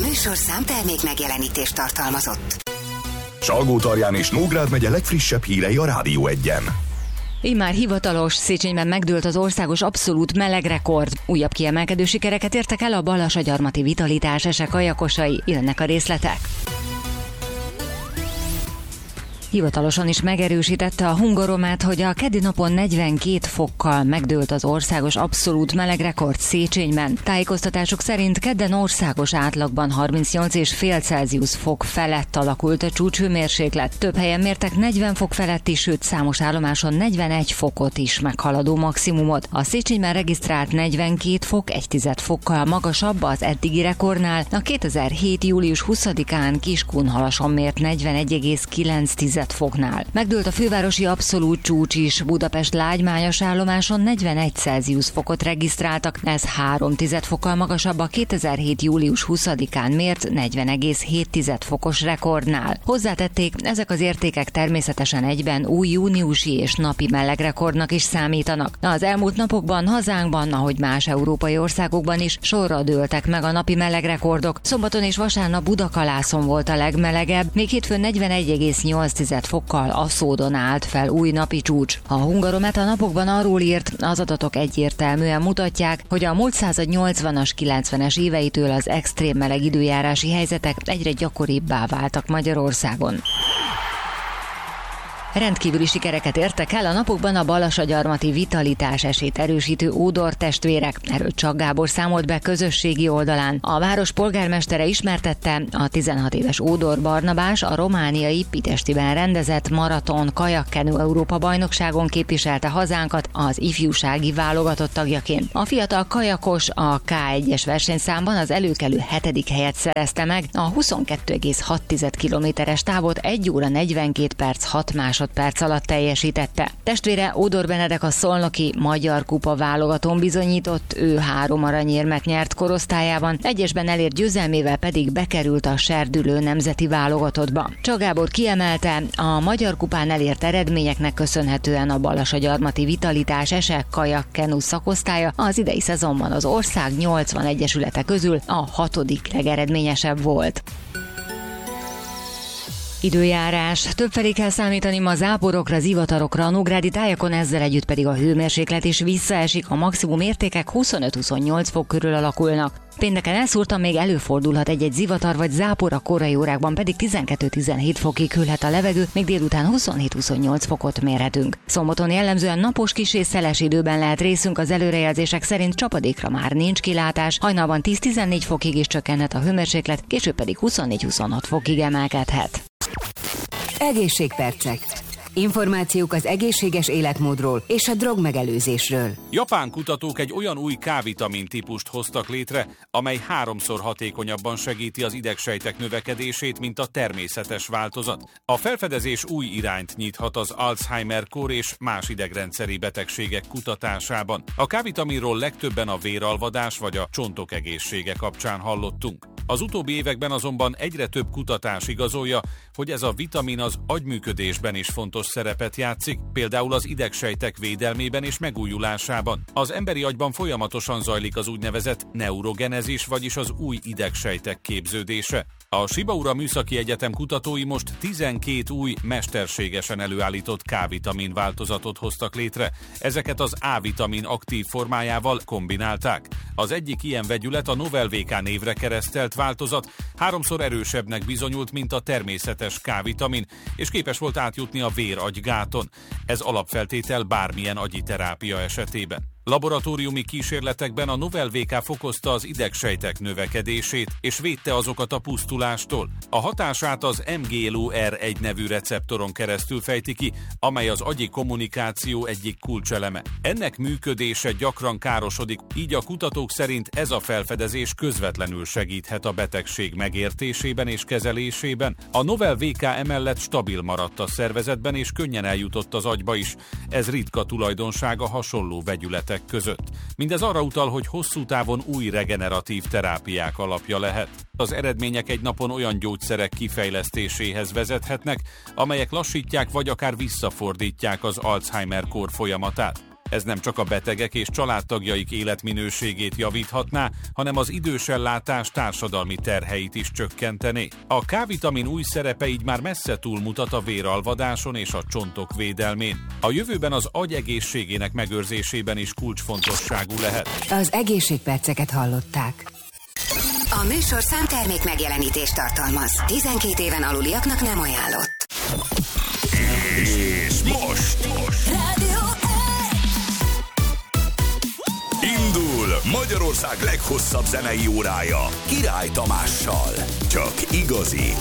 műsorszám termék megjelenítést tartalmazott. Salgótarján és Nógrád megye legfrissebb hírei a Rádió Egyen. Immár hivatalos, Széchenyben megdőlt az országos abszolút melegrekord. Újabb kiemelkedő sikereket értek el a Balassagyarmati Vitalitás SE kajakosai, jönnek a részletek. Hivatalosan is megerősítette a Hungaromet, hogy a keddi napon 42 fokkal megdőlt az országos abszolút melegrekord Széchenyben. Tájékoztatások szerint kedden országos átlagban 38,5 Celsius fok felett alakult a csúcshőmérséklet. Több helyen mértek 40 fok feletti, sőt számos állomáson 41 fokot is meghaladó maximumot. A Széchenyben regisztrált 42 fok 1 fokkal magasabb az eddigi rekordnál. A 2007. július 20-án Kiskunhalason mért 41,9 foknál. Megdőlt a fővárosi abszolút csúcs is. Budapest lágymányos állomáson 41 Celsius fokot regisztráltak, ez 3 fokkal magasabb a 2007. július 20-án mért 40,7 fokos rekordnál. Hozzátették, ezek az értékek természetesen egyben új júniusi és napi melegrekordnak is számítanak. Az elmúlt napokban hazánkban, ahogy más európai országokban is sorra dőltek meg a napi melegrekordok. Szombaton és vasárnap Budakalászon volt a legmelegebb, még hétfőn 41,8 fokkal Aszódon állt fel új napi csúcs. A Hungaromet a napokban arról írt, az adatok egyértelműen mutatják, hogy a múlt század 80-as, 90-es éveitől az extrém meleg időjárási helyzetek egyre gyakoribbá váltak Magyarországon. Rendkívüli sikereket értek el a napokban a Balassagyarmati Vitalitás SE-t erősítő Ódor testvérek. Erről Csak Gábor számolt be közösségi oldalán. A város polgármestere ismertette, a 16 éves Ódor Barnabás a romániai Pitestiben rendezett maraton kajakkenu Európa bajnokságon képviselte hazánkat az ifjúsági válogatott tagjaként. A fiatal kajakos a K1-es versenyszámban az előkelő 7. helyet szerezte meg, a 22,6 kilométeres távot 1 óra 42 perc 6 másodperc alatt teljesítette. Testvére Ódor Benedek a szolnoki Magyar Kupa válogatón bizonyított, ő 3 aranyérmet nyert korosztályában, egyesben elért győzelmével pedig bekerült a serdülő nemzeti válogatottba. Csak Gábor kiemelte, a Magyar Kupán elért eredményeknek köszönhetően a Balassagyarmati Vitalitás SE kajakkenu szakosztálya az idei szezonban az ország 80 egyesülete közül a 6. legeredményesebb volt. Időjárás. Többfelé kell számítani ma záporokra, zivatarokra, a nógrádi tájakon, ezzel együtt pedig a hőmérséklet is visszaesik, a maximum értékek 25-28 fok körül alakulnak. Pénteken elszúrtan még előfordulhat egy-egy zivatar vagy zápor, a korai órákban pedig 12-17 fokig hűlhet a levegő, még délután 27-28 fokot mérhetünk. Szombaton jellemzően napos kis és szeles időben lehet részünk, az előrejelzések szerint csapadékra már nincs kilátás, hajnalban 10-14 fokig is csökkenhet a hőmérséklet, később pedig 24-26 fokig emelkedhet. Egészségpercek. Információk az egészséges életmódról és a drogmegelőzésről. Japán kutatók egy olyan új K-vitamin típust hoztak létre, amely 3-szor hatékonyabban segíti az idegsejtek növekedését, mint a természetes változat. A felfedezés új irányt nyithat az Alzheimer-kór és más idegrendszeri betegségek kutatásában. A K-vitaminról legtöbben a véralvadás vagy a csontok egészsége kapcsán hallottunk. Az utóbbi években azonban egyre több kutatás igazolja, hogy ez a vitamin az agyműködésben is fontos szerepet játszik, például az idegsejtek védelmében és megújulásában. Az emberi agyban folyamatosan zajlik az úgynevezett neurogenezis, vagyis az új idegsejtek képződése. A Shibaura Műszaki Egyetem kutatói most 12 új, mesterségesen előállított K-vitamin változatot hoztak létre. Ezeket az A-vitamin aktív formájával kombinálták. Az egyik ilyen vegyület, a Novel-VK névre keresztelt változat 3-szor erősebbnek bizonyult, mint a természetes K-vitamin, és képes volt átjutni a vér-agygáton. Ez alapfeltétel bármilyen agyi terápia esetében. Laboratóriumi kísérletekben a Novel-VK fokozta az idegsejtek növekedését és védte azokat a pusztulástól. A hatását az MGLUR1 nevű receptoron keresztül fejti ki, amely az agyi kommunikáció egyik kulcseleme. Ennek működése gyakran károsodik, így a kutatók szerint ez a felfedezés közvetlenül segíthet a betegség megértésében és kezelésében. A Novel-VK emellett stabil maradt a szervezetben és könnyen eljutott az agyba is. Ez ritka tulajdonság a hasonló vegyületek között. Mindez arra utal, hogy hosszú távon új regeneratív terápiák alapja lehet. Az eredmények egy napon olyan gyógyszerek kifejlesztéséhez vezethetnek, amelyek lassítják vagy akár visszafordítják az Alzheimer-kór folyamatát. Ez nem csak a betegek és családtagjaik életminőségét javíthatná, hanem az idősellátás társadalmi terheit is csökkentené. A K-vitamin új szerepe így már messze túlmutat a véralvadáson és a csontok védelmén. A jövőben az agy egészségének megőrzésében is kulcsfontosságú lehet. Az egészségperceket hallották. A műsorszám termék megjelenítést tartalmaz. 12 éven aluliaknak nem ajánlott. És most Rádió indul Magyarország leghosszabb zenei órája Király Tamással. Csak igazi